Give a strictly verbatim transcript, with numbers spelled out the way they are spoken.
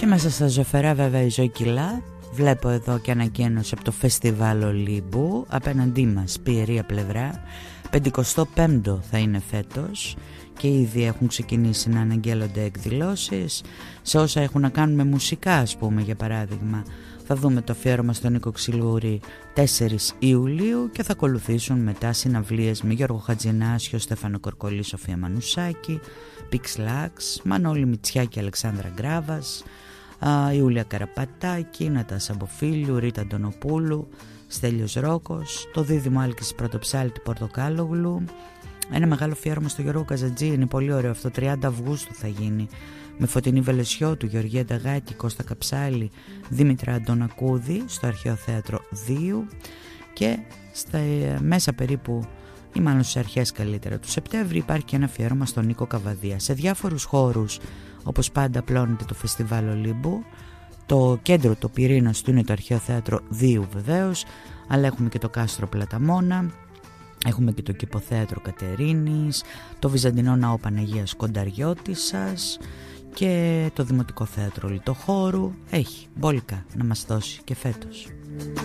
Και μέσα στα ζωφερά βέβαια η Ζωή Κιλά. Βλέπω εδώ και ανακοίνωση από το Φεστιβάλ Ολύμπου. Απέναντί μας Πιερία Πλευρά. πενηκοστό πέμπτο θα είναι φέτος και ήδη έχουν ξεκινήσει να αναγγέλλονται εκδηλώσεις. Σε όσα έχουν να κάνουν με μουσικά, ας πούμε, για παράδειγμα, θα δούμε το αφιέρωμα στον Νίκο Ξυλούρη τέσσερις Ιουλίου και θα ακολουθήσουν μετά συναυλίες με Γιώργο Χατζηνάσιο, Στέφανο Κορκολή, Σοφία Μανουσάκη, Πιξλάξ, Μανώλη Μητσιά και Αλεξάνδρα Γκράβας, Ιούλια Καραπατάκη, Νατάσα Μποφίλιου, Ρίτα Αντωνοπούλου, Στέλιος Ρόκος, το δίδυμο Άλκης Πρωτοψάλτη Πορτοκάλογλου. Ένα μεγάλο αφιέρωμα στο Γιώργο Καζατζή, είναι πολύ ωραίο αυτό, τριάντα Αυγούστου θα γίνει, με Φωτεινή Βελεσιώτου, Γεωργία Νταγάκη, Κώστα Καψάλη, Δήμητρα Αντωνακούδη στο Αρχαίο Θέατρο δύο και στα μέσα περίπου ή μάλλον στις αρχές καλύτερα του Σεπτέμβρη υπάρχει και ένα αφιέρωμα στον Νίκο Καβαδία. Σε διάφορους χώρους, όπως πάντα, απλώνεται το Φεστιβάλ Ολύμπου. Το κέντρο, το πυρήνας του είναι το Αρχαίο Θέατρο δύο βεβαίως, αλλά έχουμε και το Κάστρο Πλαταμόνα, έχουμε και το Κηποθέατρο Κατερίνης, το Βυζαντινό Ναό Παναγίας Κονταριώτισσας και το Δημοτικό Θέατρο Λιτοχώρου. Έχει μπόλικα να μας δώσει και φέτος.